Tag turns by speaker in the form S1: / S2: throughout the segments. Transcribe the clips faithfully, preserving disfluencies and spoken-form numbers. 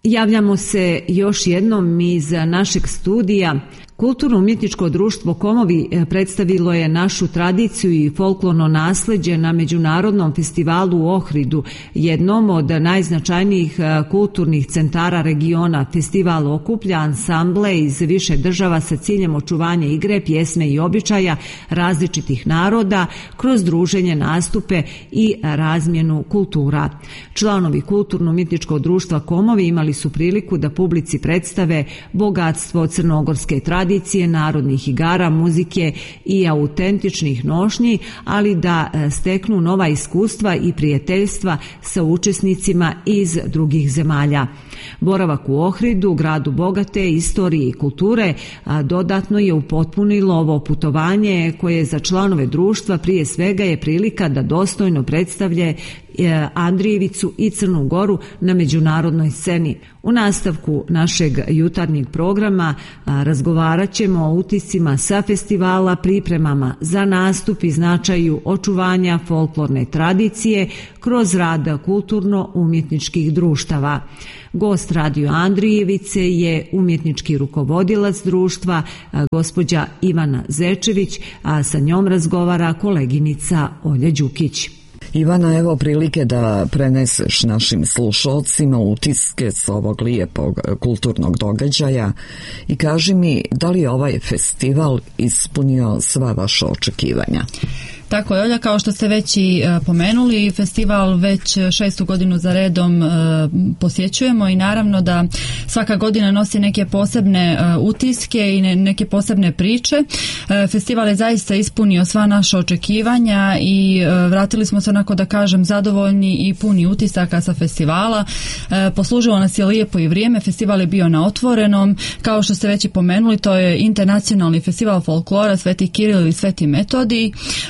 S1: Javljamo se još jednom iz našeg studija. Kulturno-umjetničko društvo Komovi predstavilo je našu tradiciju i folklorno nasleđe na Međunarodnom festivalu u Ohridu, jednom od najznačajnijih kulturnih centara regiona. Festival okuplja ansamble iz više država sa ciljem očuvanja igre, pjesme i običaja različitih naroda kroz druženje, nastupe i razmjenu kultura. Članovi Kulturno-umjetničkog društva Komovi imali su priliku da publici predstave bogatstvo crnogorske tradicije, tradicije, narodnih igara, muzike i autentičnih nošnji, ali da steknu nova iskustva i prijateljstva sa učesnicima iz drugih zemalja. Boravak u Ohridu, gradu bogate istorije i kulture, dodatno je upotpunilo ovo putovanje koje za članove društva prije svega je prilika da dostojno predstavlja Andrijevicu i Crnu Goru na međunarodnoj sceni. U nastavku našeg jutarnjeg programa razgovarat ćemo o utiscima sa festivala, pripremama za nastup i značaju očuvanja folklorne tradicije kroz rad kulturno-umjetničkih društava. Gost Radio Andrijevice je umjetnički rukovodilac društva, gospođa Ivana Zečević, a sa njom razgovara koleginica Olja Đukić.
S2: Ivana, evo prilike da preneseš našim slušalcima utiske s ovog lijepog kulturnog događaja i kaži mi da li je ovaj festival ispunio sva vaša očekivanja?
S3: Tako je, Olja, kao što ste već i pomenuli, festival već šestu godinu za redom posjećujemo i naravno da svaka godina nosi neke posebne utiske i neke posebne priče. Festival je zaista ispunio sva naša očekivanja i vratili smo se, onako da kažem, zadovoljni i puni utisaka sa festivala. Poslužilo nas je lijepo i vrijeme, festival je bio na otvorenom, kao što ste već i pomenuli, to je internacionalni festival folklora Sveti Kiril ili Sveti Metodij,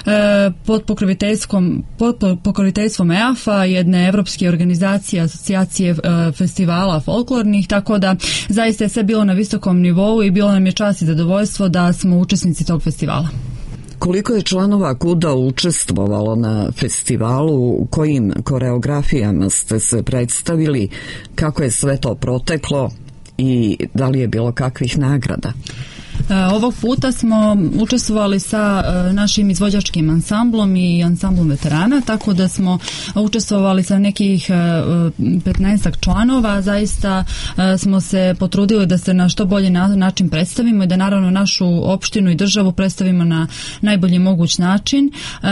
S3: pod pokroviteljstvom, pod pokroviteljstvom E A F-a, jedne evropske organizacije, asocijacije festivala folklornih, tako da zaista je sve bilo na visokom nivou i bilo nam je čast i zadovoljstvo da smo učesnici tog festivala.
S2: Koliko je članova KUD-a učestvovalo na festivalu, kojim koreografijama ste se predstavili, kako je sve to proteklo i da li je bilo kakvih nagrada?
S3: Ovog puta smo učestvovali sa našim izvođačkim ansamblom i ansamblom veterana, tako da smo učestvovali sa nekih petnaestak članova. Zaista smo se potrudili da se na što bolji način predstavimo i da naravno našu opštinu i državu predstavimo na najbolji moguć način.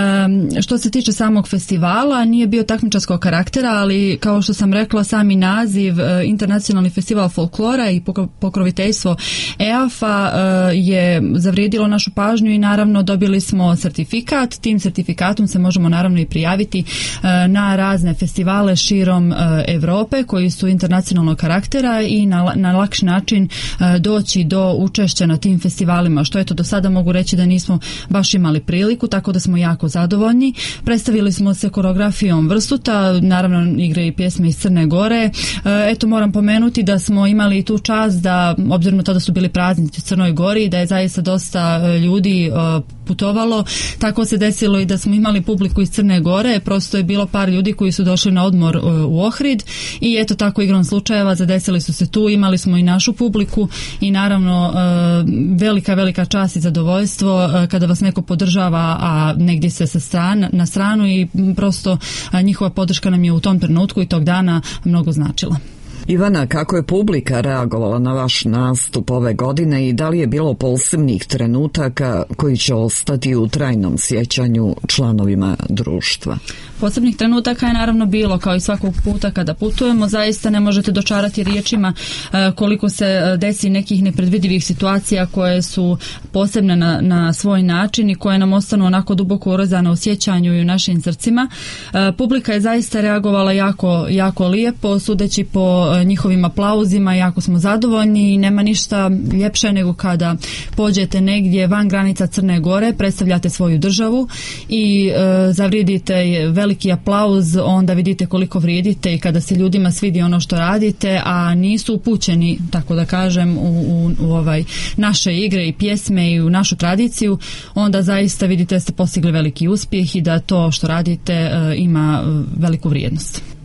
S3: Što se tiče samog festivala, nije bio takmičarskog karaktera, ali kao što sam rekla, sami naziv Internacionalni festival folklora i pokroviteljstvo E A F-a je zavrijedilo našu pažnju i naravno dobili smo sertifikat. Tim sertifikatom se možemo naravno i prijaviti na razne festivale širom Evrope koji su internacionalnog karaktera i na, na lakši način doći do učešća na tim festivalima, što eto do sada mogu reći da nismo baš imali priliku, tako da smo jako zadovoljni. Predstavili smo se koreografijom Vrsuta, naravno igre i pjesme iz Crne Gore. Eto, moram pomenuti da smo imali tu čast da, obzirom na to da su bili praznici u Crnoj Gori, da je zaista dosta ljudi putovalo, tako se desilo i da smo imali publiku iz Crne Gore, prosto je bilo par ljudi koji su došli na odmor u Ohrid i eto tako igrom slučajeva zadesili su se tu, imali smo i našu publiku i naravno velika, velika čast i zadovoljstvo kada vas neko podržava, a negdje se sa stran, na stranu i prosto njihova podrška nam je u tom trenutku i tog dana mnogo značila.
S2: Ivana, kako je publika reagovala na vaš nastup ove godine i da li je bilo posebnih trenutaka koji će ostati u trajnom sjećanju članovima društva?
S3: Posebnih trenutaka je naravno bilo, kao i svakog puta kada putujemo, zaista ne možete dočarati riječima koliko se desi nekih nepredvidivih situacija koje su posebne na, na svoj način i koje nam ostanu onako duboko urezane u sjećanju i u našim srcima. Publika je zaista reagovala jako, jako lijepo, sudeći po njihovim aplauzima, jako smo zadovoljni i nema ništa ljepše nego kada pođete negdje van granica Crne Gore, predstavljate svoju državu i e, zavrijedite veliki aplauz, onda vidite koliko vrijedite i kada se ljudima svidi ono što radite, a nisu upućeni, tako da kažem, u, u, u ovaj naše igre i pjesme i u našu tradiciju, onda zaista vidite da ste postigli veliki uspjeh i da to što radite e, ima veliku vrijednost.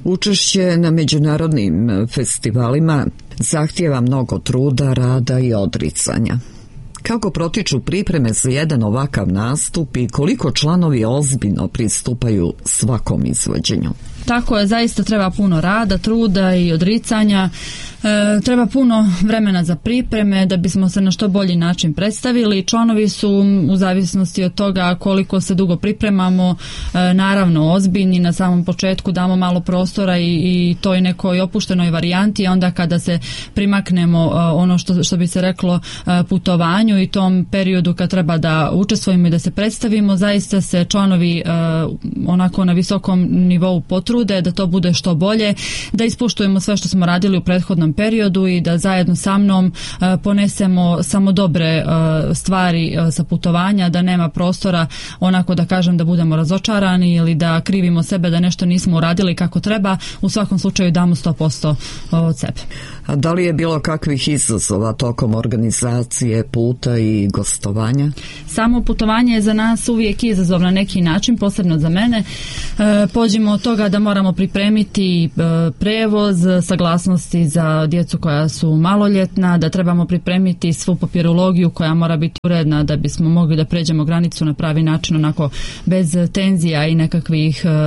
S2: Učešće na međunarodnim festivalima zahtijeva mnogo truda, rada i odricanja. Kako protiču pripreme za jedan ovakav nastup i koliko članovi ozbiljno pristupaju svakom izvođenju?
S3: Tako je, zaista treba puno rada, truda i odricanja. E, treba puno vremena za pripreme da bismo se na što bolji način predstavili. Članovi su u zavisnosti od toga koliko se dugo pripremamo, e, naravno ozbiljni, na samom početku damo malo prostora i, i toj nekoj opuštenoj varijanti, a onda kada se primaknemo e, ono što, što bi se reklo e, putovanju i tom periodu kad treba da učestvujemo i da se predstavimo, zaista se članovi e, onako na visokom nivou potrude da to bude što bolje, da ispoštujemo sve što smo radili u prethodnom periodu i da zajedno sa mnom uh, ponesemo samo dobre uh, stvari uh, sa putovanja, da nema prostora onako da kažem da budemo razočarani ili da krivimo sebe da nešto nismo uradili kako treba. U svakom slučaju damo sto posto od sebe.
S2: A da li je bilo kakvih izazova tokom organizacije puta i gostovanja?
S3: Samo putovanje je za nas uvijek izazov na neki način, posebno za mene. E, pođimo od toga da moramo pripremiti e, prevoz, saglasnosti za djecu koja su maloljetna, da trebamo pripremiti svu papirologiju koja mora biti uredna da bismo mogli da pređemo granicu na pravi način, onako bez tenzija i nekakvih, e,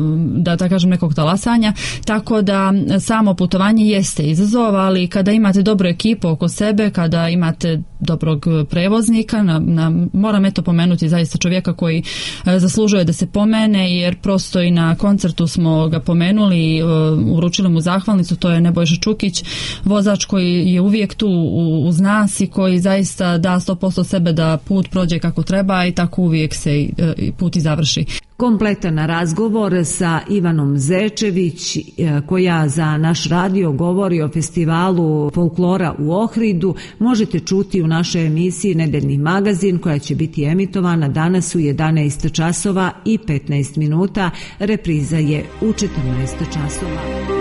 S3: da da kažem, nekog talasanja. Tako da samo putovanje jeste izazov, ali kada imate dobru ekipu oko sebe, kada imate dobrog prevoznika, na, na, moram eto pomenuti zaista čovjeka koji e, zaslužuje da se pomene, jer prosto i na koncertu smo ga pomenuli i e, uručili mu zahvalnicu, to je Nebojša Čukić, vozač koji je uvijek tu u, uz nas i koji zaista da sto posto sebe da put prođe kako treba i tako uvijek se e, put i završi.
S1: Kompletan razgovor sa Ivanom Zečević, koja za naš radio govori o festivalu folklora u Ohridu, možete čuti u našoj emisiji Nedeljni magazin, koja će biti emitovana danas u jedanaest časova i petnaest minuta. Repriza je u četrnaest časova.